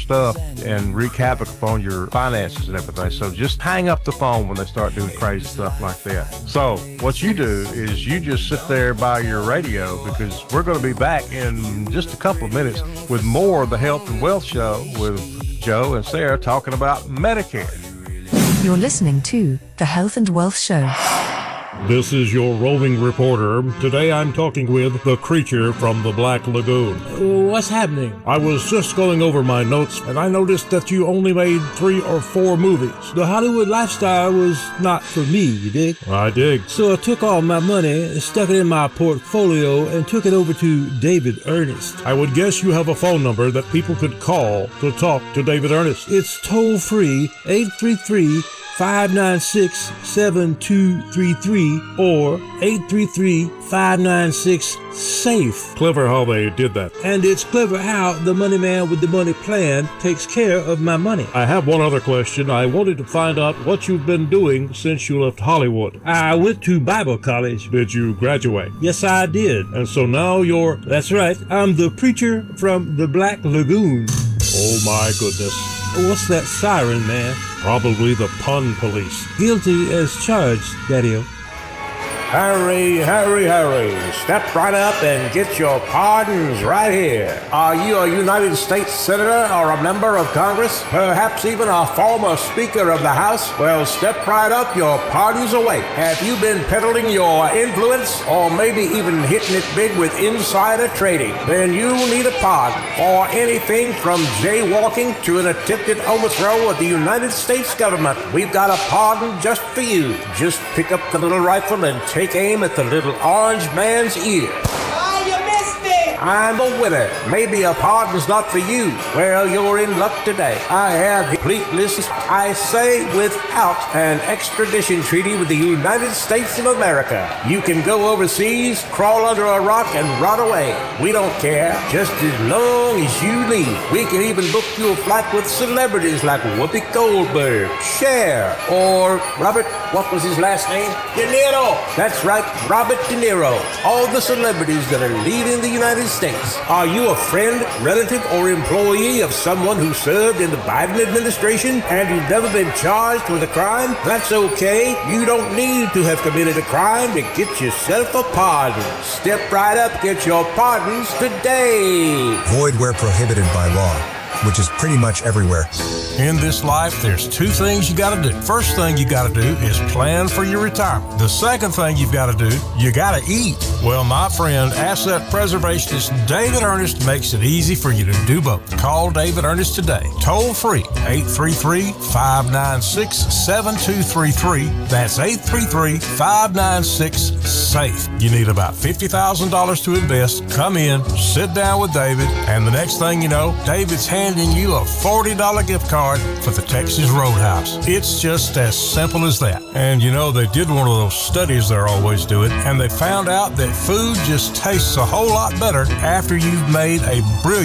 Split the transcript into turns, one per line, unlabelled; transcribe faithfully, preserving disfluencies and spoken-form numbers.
stuff and wreak havoc upon your finances and everything. So just hang up the phone when they start doing crazy stuff like that. So what you do is you just sit there by your radio, because we're going to be back in just a couple of minutes with more of the Health and Wealth Show with Joe and Sarah talking about Medicare.
You're listening to the Health and Wealth Show.
This is your roving reporter. Today I'm talking with the creature from the Black Lagoon.
What's happening?
I was just going over my notes, and I noticed that you only made three or four movies.
The Hollywood lifestyle was not for me, you dig?
I dig.
So I took all my money, stuck it in my portfolio, and took it over to David Ernest.
I would guess you have a phone number that people could call to talk to David Ernest.
It's toll-free, eight three three, five nine six, seven two three three or eight three three, five nine six, SAFE.
Clever how they did that.
And it's clever how the money man with the money plan takes care of my money.
I have one other question. I wanted to find out what you've been doing since you left Hollywood.
I went to Bible college.
Did you graduate?
Yes, I did.
And so now you're...
That's right. I'm the preacher from the Black Lagoon.
Oh my goodness.
What's that siren, man?
Probably the pun police.
Guilty as charged, Daddy-o.
Hurry, hurry, hurry. Step right up and get your pardons right here. Are you a United States Senator or a member of Congress? Perhaps even a former Speaker of the House? Well, step right up, your pardons await. Have you been peddling your influence or maybe even hitting it big with insider trading? Then you need a pardon for anything from jaywalking to an attempted overthrow of the United States government. We've got a pardon just for you. Just pick up the little rifle and take aim at the little orange man's ear.
Oh, you missed me!
I'm a winner. Maybe a pardon's not for you. Well, you're in luck today. I have the complete list. I say without an extradition treaty with the United States of America. You can go overseas, crawl under a rock, and rot away. We don't care, just as long as you leave. We can even book you a flight with celebrities like Whoopi Goldberg, Cher, or Robert, what was his last name? De Niro. That's right, Robert De Niro. All the celebrities that are leading the United States. Are you a friend, relative, or employee of someone who served in the Biden administration and you've never been charged with a crime? That's okay. You don't need to have committed a crime to get yourself a pardon. Step right up, get your pardons today.
Void where prohibited by law, which is pretty much everywhere.
In this life, there's two things you gotta do. First thing you gotta do is plan for your retirement. The second thing you've gotta do, you gotta eat. Well, my friend, asset preservationist David Ernest makes it easy for you to do both. Call David Ernest today. Toll free, eight three three, five nine six, seven two three three. That's eight three three, five nine six, SAFE. You need about fifty thousand dollars to invest. Come in, sit down with David, and the next thing you know, David's handing you a forty dollars gift card for the Texas Roadhouse. It's just as simple as that. And you know, they did one of those studies they're always doing, and they found out that food just tastes a whole lot better after you've made a brilliant